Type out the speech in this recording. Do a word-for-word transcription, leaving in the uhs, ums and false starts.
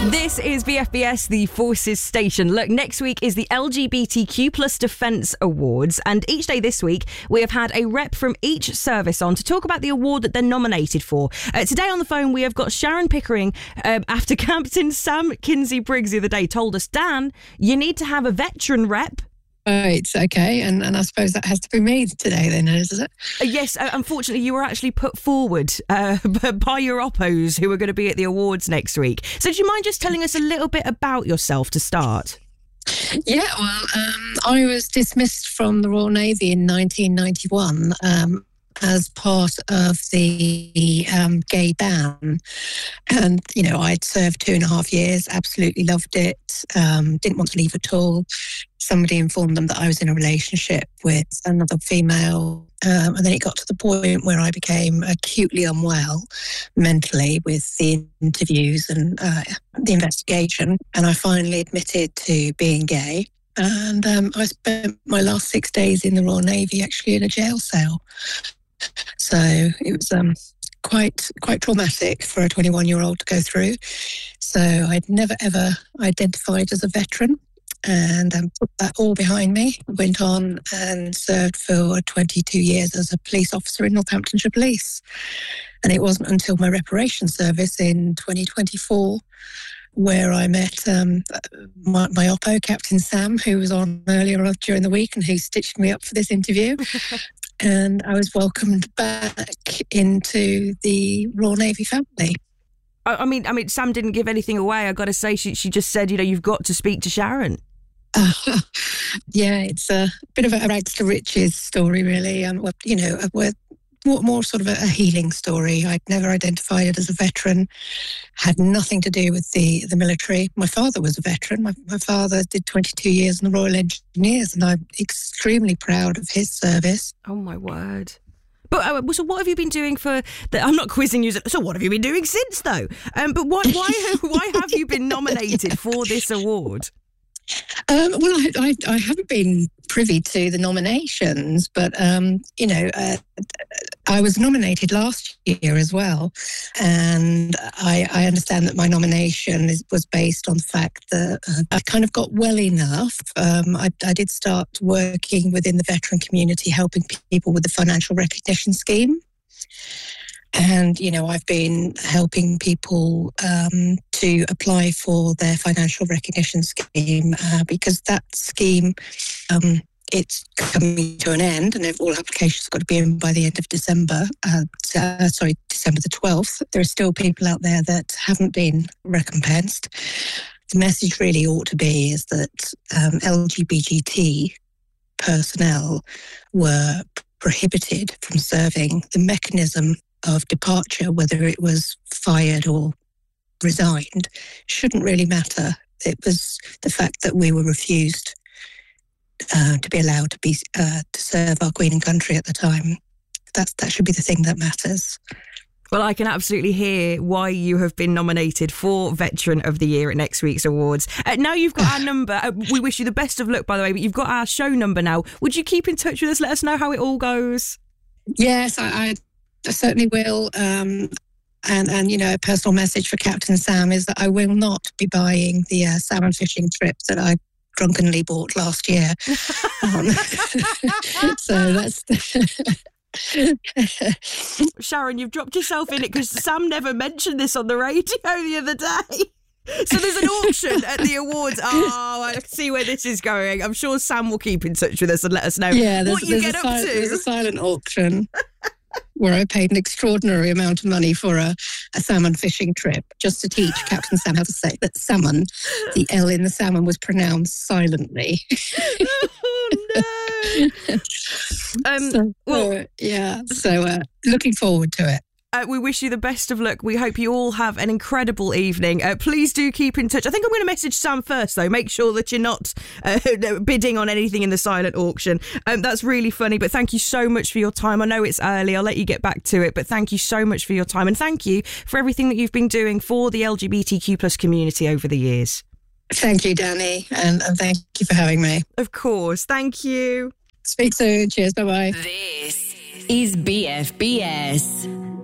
This is B F B S, the Forces Station. Look, next week is the L G B T Q plus Defence Awards, and each day this week we have had a rep from each service on to talk about the award that they're nominated for. Uh, today on the phone we have got Sharon Pickering, um, after Captain Sam Kinsey-Briggs the other day told us, Dan, you need to have a veteran rep. Right, okay, and, and I suppose that has to be me today then, is it? Uh, yes, uh, unfortunately you were actually put forward uh, by your oppos who are going to be at the awards next week. So do you mind just telling us a little bit about yourself to start? Yeah, well, um, I was dismissed from the Royal Navy in nineteen ninety-one um, as part of the um, gay ban. And, you know, I'd served two and a half years, absolutely loved it, um, didn't want to leave at all. Somebody informed them that I was in a relationship with another female. Um, and then it got to the point where I became acutely unwell mentally with the interviews and uh, the investigation. And I finally admitted to being gay. And um, I spent my last six days in the Royal Navy actually in a jail cell. So it was um, quite quite traumatic for a twenty-one-year-old to go through. So I'd never, ever identified as a veteran. And um, put that all behind me. Went on and served for twenty-two years as a police officer in Northamptonshire Police. And it wasn't until my reparation service in twenty twenty-four where I met um, my, my oppo, Captain Sam, who was on earlier during the week and who stitched me up for this interview. And I was welcomed back into the Royal Navy family. I mean, I mean, Sam didn't give anything away. I got to say, she she just said, you know, you've got to speak to Sharon. Uh, yeah, it's a bit of a rags to riches story, really. Um, you know, we're more, more sort of a, a healing story. I'd never identified it as a veteran. Had nothing to do with the, the military. My father was a veteran. My, my father did twenty-two years in the Royal Engineers, and I'm extremely proud of his service. Oh, my word. But uh, so what have you been doing for... The, I'm not quizzing you. So what have you been doing since, though? Um, but why, why, why have you been nominated for this award? Um, well, I, I, I haven't been privy to the nominations, but, um, you know, uh, I was nominated last year as well. And I, I understand that my nomination is, was based on the fact that uh, I kind of got well enough. Um, I, I did start working within the veteran community, helping people with the financial recognition scheme. And, you know, I've been helping people um, to apply for their financial recognition scheme uh, because that scheme, um, it's coming to an end and all applications have got to be in by the end of December. Uh, uh, sorry, December the twelfth. There are still people out there that haven't been recompensed. The message really ought to be is that um, L G B T personnel were prohibited from serving. The mechanism of departure, whether it was fired or resigned, shouldn't really matter. It was the fact that we were refused uh, to be allowed to be uh, to serve our Queen and country at the time. That's that should be the thing that matters. Well, I can absolutely hear why you have been nominated for Veteran of the Year at next week's awards. Uh, now you've got our number. Uh, we wish you the best of luck, by the way, but you've got our show number now. Would you keep in touch with us? Let us know how it all goes. Yes, I, I I certainly will. Um, and, and, you know, a personal message for Captain Sam is that I will not be buying the uh, salmon fishing trip that I drunkenly bought last year. um, so that's... Sharon, you've dropped yourself in it because Sam never mentioned this on the radio the other day. So there's an auction at the awards. Oh, I see where this is going. I'm sure Sam will keep in touch with us and let us know yeah, what you get up sil- to. There's a silent auction where I paid an extraordinary amount of money for a, a salmon fishing trip just to teach Captain Sam how to say that salmon, the L in the salmon was pronounced silently. Oh, no. um, so, well, uh, yeah, so uh, looking forward to it. Uh, we wish you the best of luck. We hope you all have an incredible evening. Uh, please do keep in touch. I think I'm going to message Sam first, though. Make sure that you're not uh, bidding on anything in the silent auction. Um, that's really funny, but thank you so much for your time. I know it's early. I'll let you get back to it, but thank you so much for your time. And thank you for everything that you've been doing for the L G B T Q plus community over the years. Thank you, Danny, and, and thank you for having me. Of course. Thank you. Speak soon. Cheers. Bye-bye. This is B F B S.